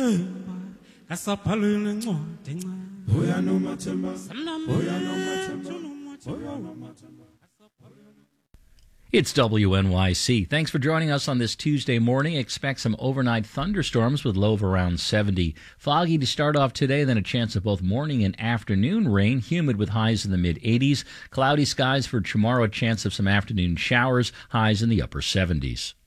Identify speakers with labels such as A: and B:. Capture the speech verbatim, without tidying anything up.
A: It's W N Y C. Thanks for joining us on this Tuesday morning. Expect some overnight thunderstorms with low of around seventy. Foggy to start off today, then a chance of both morning and afternoon rain. Humid with highs in the mid-eighties. Cloudy skies for tomorrow, a chance of some afternoon showers. Highs in the upper seventies.